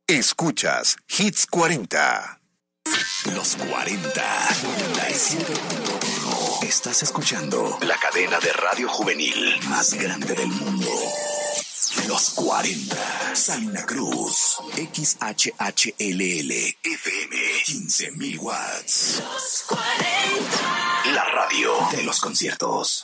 Escuchas Hits 40. Los 40. 97.1. Estás escuchando la cadena de radio juvenil más grande del mundo. Los 40. Salina Cruz. XHHLL FM. 15,000 watts. Los 40. La radio de los conciertos.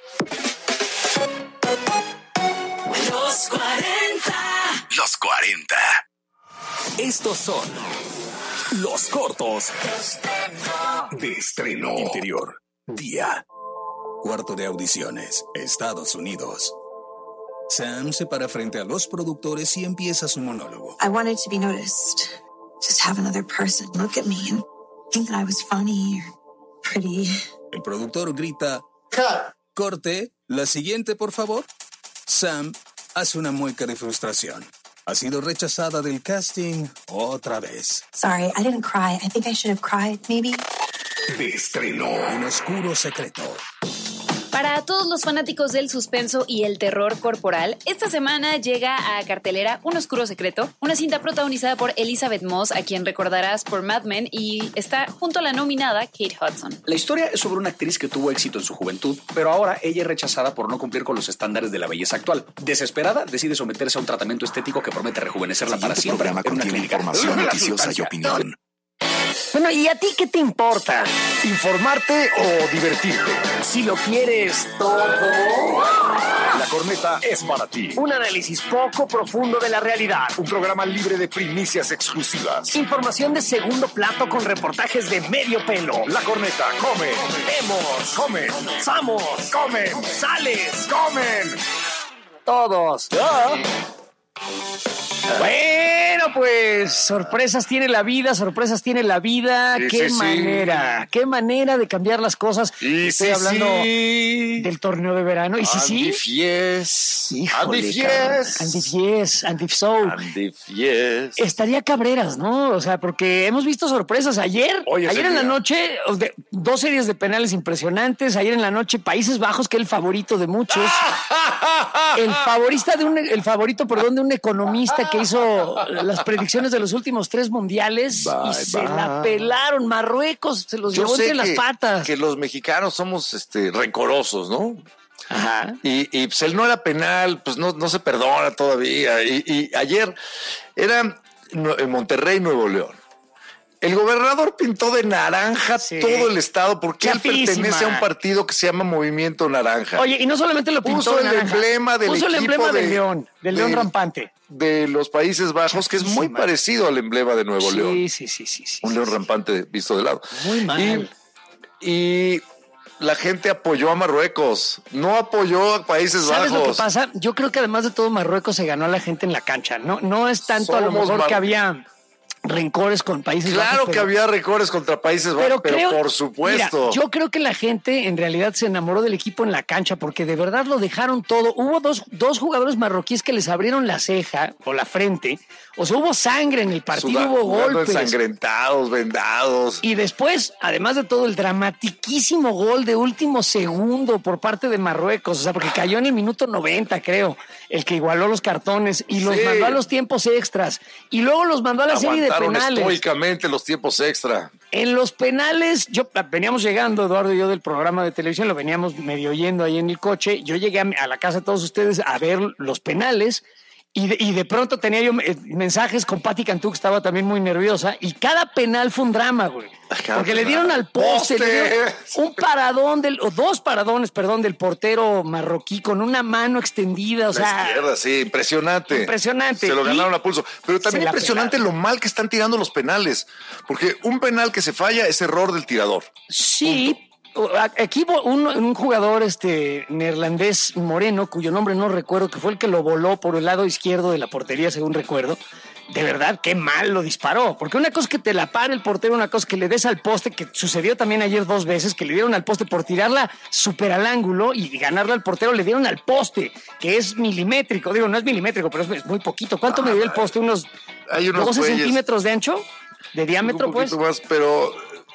Los 40. Los 40. Estos son los cortos de estreno. Interior. Día. Cuarto de audiciones. Estados Unidos. Sam se para frente a los productores y empieza su monólogo. I wanted to be noticed. Just have another person look at me and think that I was funny or pretty. El productor grita: ¡Cut! Corte. La siguiente, por favor. Sam hace una mueca de frustración. Ha sido rechazada del casting otra vez. Sorry, I didn't cry. I think I should have cried, maybe. De estreno. Un oscuro secreto. Para todos los fanáticos del suspenso y el terror corporal, esta semana llega a cartelera Un Oscuro Secreto, una cinta protagonizada por Elizabeth Moss, a quien recordarás por Mad Men, y está junto a la nominada Kate Hudson. La historia es sobre una actriz que tuvo éxito en su juventud, pero ahora ella es rechazada por no cumplir con los estándares de la belleza actual. Desesperada, decide someterse a un tratamiento estético que promete rejuvenecerla para siempre. Programa contiene información noticiosa y opinión. Bueno, ¿y a ti qué te importa? ¿Informarte o divertirte? Si lo quieres todo. La corneta es para ti. Un análisis poco profundo de la realidad. Un programa libre de primicias exclusivas. Información de segundo plato con reportajes de medio pelo. La corneta come. Vemos. Comen. Samos. Comen. Sales. Comen. Todos. Bueno, pues sorpresas tiene la vida, sorpresas tiene la vida. Sí, qué sí, manera, qué manera de cambiar las cosas. Y estoy hablando del torneo de verano. Y sí, Fies. híjole, Andy cabrón. Fies. Andy Fies, Andy So. Andy Fies. Estaría Cabreras, ¿no? O sea, porque hemos visto sorpresas. Ayer en la noche, dos series de penales impresionantes. Ayer en la noche, Países Bajos, que es el favorito de muchos. El favorito de un economista que hizo las predicciones de los últimos 3 mundiales se la pelaron. Marruecos se los llevó entre las patas. Que los mexicanos somos rencorosos, ¿no? Ajá. Y pues el no era penal, pues no se perdona todavía. Y ayer era en Monterrey, Nuevo León. El gobernador pintó de naranja todo el estado porque él pertenece a un partido que se llama Movimiento Naranja. Oye, y no solamente lo pintó puso de el naranja, emblema del puso el equipo emblema del León, del León rampante. De los Países Bajos, que es muy parecido al emblema de Nuevo León. Sí. Un león rampante visto de lado. Muy mal. Y la gente apoyó a Marruecos, no apoyó a Países Bajos. ¿Sabes lo que pasa? Yo creo que además de todo Marruecos se ganó a la gente en la cancha. No es tanto a lo mejor que había rencores con Países Bajos. Claro que había rencores contra Países Bajos, pero por supuesto. Mira, yo creo que la gente en realidad se enamoró del equipo en la cancha porque de verdad lo dejaron todo. Hubo dos jugadores marroquíes que les abrieron la ceja o la frente. O sea, hubo sangre en el partido, hubo golpes. Ensangrentados, vendados. Y después, además de todo, el dramatiquísimo gol de último segundo por parte de Marruecos. O sea, porque cayó en el minuto 90, creo, el que igualó los cartones y los mandó a los tiempos extras. Y luego los mandó a la serie de penales. Estoicamente los tiempos extra. En los penales, veníamos llegando, Eduardo y yo, del programa de televisión, lo veníamos medio oyendo ahí en el coche. Yo llegué a la casa de todos ustedes a ver los penales. Y de pronto tenía yo mensajes con Pati Cantú, que estaba también muy nerviosa, y cada penal fue un drama, güey. Porque le dieron al poste, le dieron un paradón, dos paradones, del portero marroquí con una mano extendida, o sea... izquierda, sí, impresionante. Impresionante. Se lo ganaron a pulso. Pero también impresionante lo mal que están tirando los penales. Porque un penal que se falla es error del tirador. Sí. Punto. Aquí un jugador neerlandés moreno, cuyo nombre no recuerdo, que fue el que lo voló por el lado izquierdo de la portería, según recuerdo. De verdad, qué mal lo disparó. Porque una cosa es que te la pare el portero, una cosa es que le des al poste, que sucedió también ayer 2 veces, que le dieron al poste por tirarla súper al ángulo y ganarla al portero, le dieron al poste, que es milimétrico. Digo, no es milimétrico, pero es muy poquito. ¿Cuánto me dio el poste? ¿Unos 12 centímetros de ancho? ¿De diámetro, un poquito más, pero...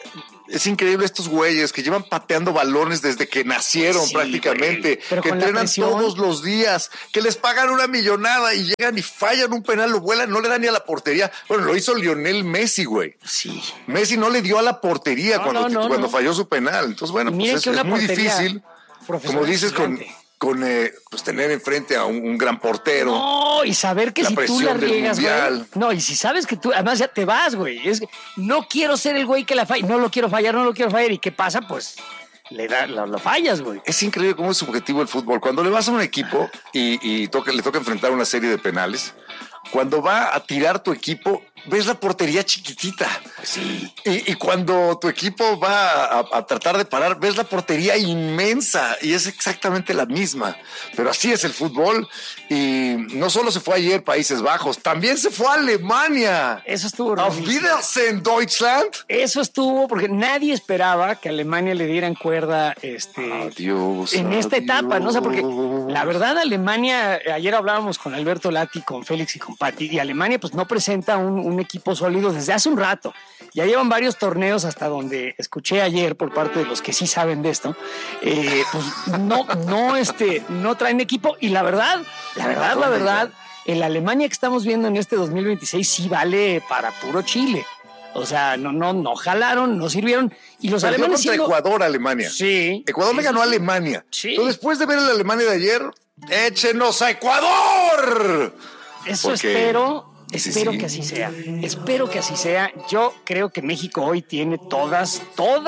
Es increíble estos güeyes que llevan pateando balones desde que nacieron prácticamente, pero que con la entrenan presión. todos los días, que les pagan una millonada y llegan y fallan un penal, lo vuelan, no le dan ni a la portería. Bueno, lo hizo Lionel Messi, güey. Sí. Messi no le dio a la portería cuando falló su penal. Entonces, bueno, pues es muy difícil, como dices, pues tener enfrente a un gran portero. No, y saber que si tú la riegas, güey. No, y si sabes que tú, además ya te vas, güey. No quiero ser el güey que la falla. No lo quiero fallar. ¿Y qué pasa? Pues lo fallas, güey. Es increíble cómo es subjetivo el fútbol. Cuando le vas a un equipo y le toca enfrentar una serie de penales, cuando va a tirar tu equipo, ves la portería chiquitita. Sí. Y cuando tu equipo va a tratar de parar, ves la portería inmensa y es exactamente la misma. Pero así es el fútbol. Y no solo se fue ayer Países Bajos, también se fue a Alemania. Eso estuvo Auf Wiedersehen, Deutschland. Eso estuvo porque nadie esperaba que a Alemania le dieran cuerda adiós, en esta etapa, ¿no? O sea, porque la verdad Alemania, ayer hablábamos con Alberto Lati, con Félix y con Pati, y Alemania pues no presenta un equipo sólido desde hace un rato. Ya llevan varios torneos hasta donde escuché ayer por parte de los que sí saben de esto, pues no traen equipo y la verdad, el Alemania que estamos viendo en este 2026 sí vale para puro Chile. O sea, no jalaron, no sirvieron. Y los alemanes contra Ecuador, Alemania. Sí. Ecuador le ganó a Alemania. Sí. Entonces, después de ver a la Alemania de ayer, échenos a Ecuador. Eso espero que así sea. Espero que así sea. Yo creo que México hoy tiene todas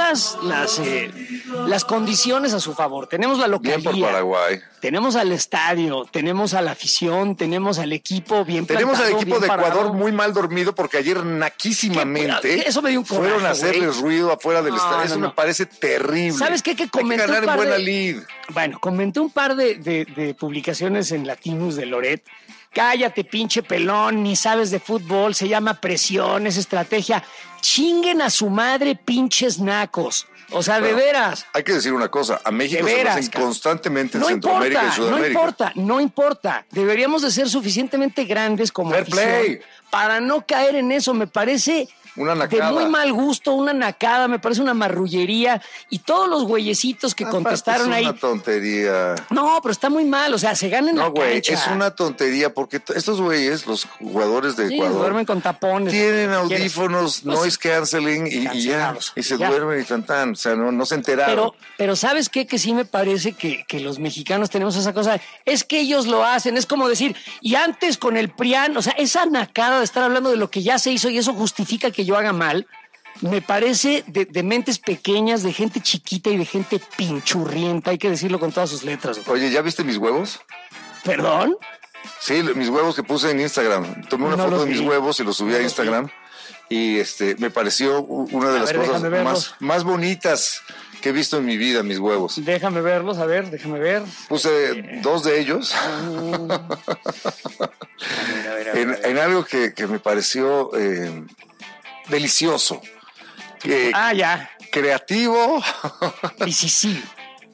las condiciones a su favor. Tenemos la localía. Bien por Paraguay. Tenemos al estadio, tenemos a la afición, tenemos al equipo bien plantado. Tenemos al equipo de Ecuador parado. muy mal dormido porque ayer naquísimamente eso me dio un coraje, fueron a hacerles ruido afuera del estadio. Eso no. me parece terrible. ¿Sabes qué? Que comenté hay que ganar en buena lid. Bueno, comenté un par de publicaciones en Latinus de Loret. Cállate, pinche pelón, ni sabes de fútbol, se llama presión, es estrategia. Chinguen a su madre, pinches nacos. O sea, de veras. Hay que decir una cosa, a México se lo hacen constantemente en no Centroamérica y Sudamérica. No importa. Deberíamos de ser suficientemente grandes como Fair afición play. para no caer en eso. Me parece una nacada. De muy mal gusto, una nacada, me parece una marrullería. Y todos los güeyecitos que contestaron ahí. Es una tontería. No, pero está muy mal, o sea, se ganan la güey, cancha. es una tontería porque estos güeyes, los jugadores de Ecuador, duermen con tapones. Tienen audífonos, noise canceling y ya, y se duermen y tantan, o sea, no se enteraron. Pero ¿sabes qué? Que sí me parece que los mexicanos tenemos esa cosa, es que ellos lo hacen, es como decir, y antes con el PRIAN, o sea, esa nacada de estar hablando de lo que ya se hizo y eso justifica que yo haga mal, me parece de mentes pequeñas, de gente chiquita y de gente pinchurrienta, hay que decirlo con todas sus letras. Oye, ¿ya viste mis huevos? ¿Perdón? Sí, mis huevos que puse en Instagram. Tomé una foto de mis huevos y los subí a Instagram y me pareció una de las cosas más bonitas que he visto en mi vida, mis huevos. Déjame verlos, a ver, déjame ver. Puse 2 de ellos en algo que me pareció delicioso. Ya. Creativo. Y sí.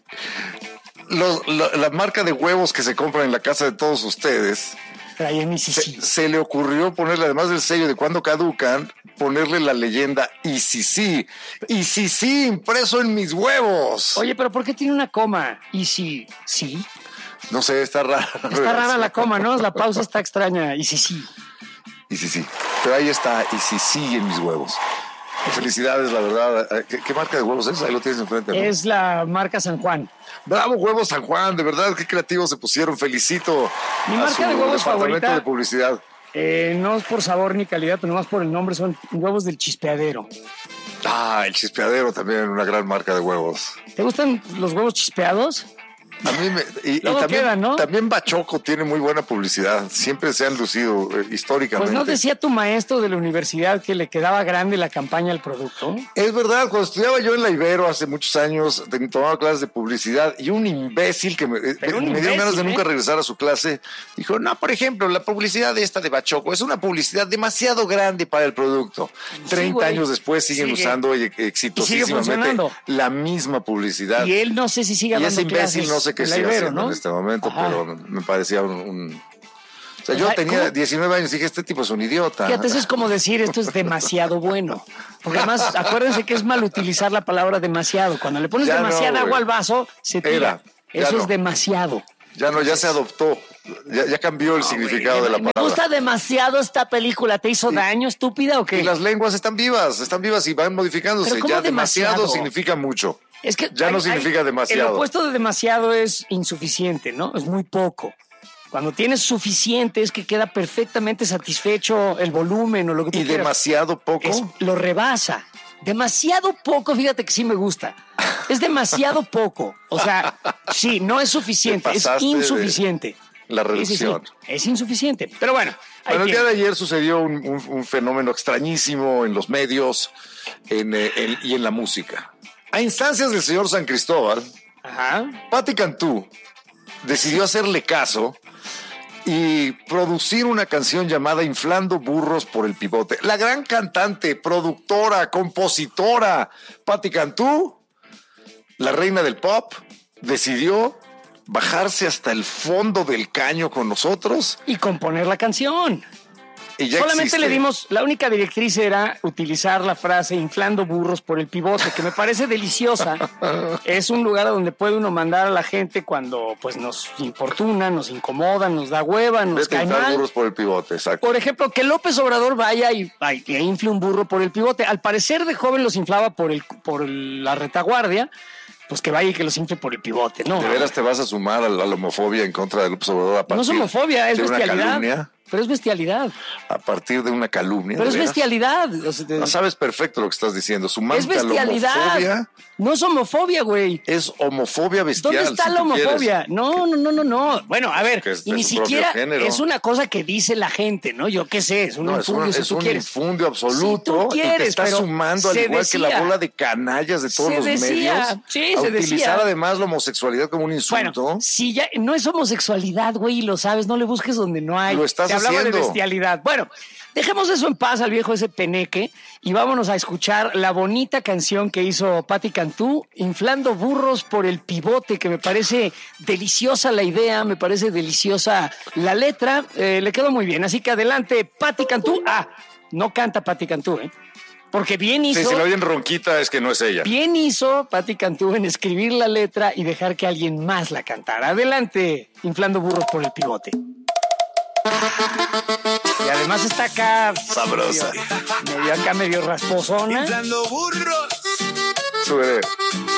La marca de huevos que se compran en la casa de todos ustedes. Se le ocurrió ponerle, además del sello de cuando caducan, ponerle la leyenda y sí, impreso en mis huevos. Oye, pero ¿por qué tiene una coma? ¿Y sí? No sé, está rara. Está rara la coma, ¿no? La pausa está extraña. Y sí. Pero ahí está, y sí en mis huevos. Felicidades, la verdad. ¿Qué marca de huevos es? Ahí lo tienes enfrente, ¿no? Es la marca San Juan. Bravo, Huevos San Juan, de verdad, qué creativos se pusieron. Felicito mi marca de huevos favorita de publicidad. No es por sabor ni calidad, pero nomás por el nombre, son huevos del Chispeadero. El Chispeadero también, una gran marca de huevos. ¿Te gustan los huevos chispeados? A mí y también, quedan, ¿no? También Bachoco tiene muy buena publicidad. Siempre se han lucido históricamente. Pues no decía tu maestro de la universidad que le quedaba grande la campaña al producto. Es verdad, cuando estudiaba yo en la Ibero hace muchos años, tomaba clases de publicidad y un imbécil que me dio ganas de nunca regresar a su clase, dijo, no, por ejemplo, la publicidad de Bachoco es una publicidad demasiado grande para el producto. 30 años después siguen usando exitosísimamente la misma publicidad. Y él no sé si sigue dando clases. No sé qué sea haciendo en este momento, pero me parecía sea, yo tenía ¿cómo? 19 años y dije, este tipo es un idiota. Fíjate, eso es como decir, esto es demasiado bueno. Porque además, acuérdense que es mal utilizar la palabra demasiado. Cuando le pones Ya demasiada no, agua güey. al vaso, se tira. Ya Eso no. es demasiado. Ya se adoptó. Ya cambió el significado de la Me palabra. gusta demasiado esta película. ¿Te hizo daño, estúpida, o qué? Y las lenguas están vivas y van modificándose. Pero ¿cómo Ya demasiado demasiado? significa mucho. Es que Ya no significa demasiado. El opuesto de demasiado es insuficiente, ¿no? Es muy poco. Cuando tienes suficiente es que queda perfectamente satisfecho el volumen o lo que tú Y quieras. demasiado poco. Lo rebasa. Demasiado poco, fíjate que sí me gusta. Es demasiado poco. O sea, sí, no es suficiente, Te es pasaste insuficiente. la Sí, sí, sí, reducción. es insuficiente. Pero bueno, ahí Bueno, el día tiene. de ayer sucedió un fenómeno extrañísimo en los medios y en la música. A instancias del señor San Cristóbal, Ajá. Patti Cantú decidió hacerle caso y producir una canción llamada Inflando Burros por el Pivote. La gran cantante, productora, compositora Patti Cantú, la reina del pop, decidió bajarse hasta el fondo del caño con nosotros Y componer la canción. y ya Solamente existe. le dimos, la única directriz era utilizar la frase inflando burros por el pivote, que me parece deliciosa. Es un lugar a donde puede uno mandar a la gente cuando pues nos importuna, nos incomoda, nos da hueva, nos Vete a cae inflar mal. burros por el pivote, exacto. Por ejemplo, que López Obrador vaya y infle un burro por el pivote. Al parecer de joven los inflaba por la retaguardia, pues que vaya y que los infle por el pivote, ¿no? ¿De veras te vas a sumar a la homofobia en contra de López Obrador a partir No es homofobia, es de una bestialidad. calumnia? Pero es bestialidad. A partir de una calumnia. Pero ¿de es veras? bestialidad. O sea, No sabes perfecto lo que estás diciendo. Sumarte es bestialidad. a la homofobia No es homofobia, güey. es homofobia bestial. ¿Dónde está si la tú quieres. homofobia? No. Bueno, a ver, Que es y de ni su propio siquiera género. es una cosa que dice la gente, ¿no? Yo qué sé, es un No, infundio si es tú un quieres. infundio absoluto Si tú y te quieres, está pero sumando al se igual que la decía. bola de canallas de todos Se los decía, medios sí, a se utilizar decía. además la homosexualidad como un insulto. Bueno, si ya no es homosexualidad, güey, y lo sabes, no le busques donde no hay. Lo estás Te hablaba haciendo. de bestialidad. Bueno, dejemos eso en paz al viejo ese peneque y vámonos a escuchar la bonita canción que hizo Patti Cantú, Inflando Burros por el Pivote, que me parece deliciosa la idea, me parece deliciosa la letra, le quedó muy bien. Así que adelante, Patti Cantú. Ah, no canta Patti Cantú, ¿eh? Porque bien Sí, hizo... si la oyen ronquita es que no es ella. Bien hizo Patti Cantú en escribir la letra y dejar que alguien más la cantara. Adelante, Inflando Burros por el Pivote. Y además está acá... Sabrosa. Medio rasposona. Inflando burros. Súbele.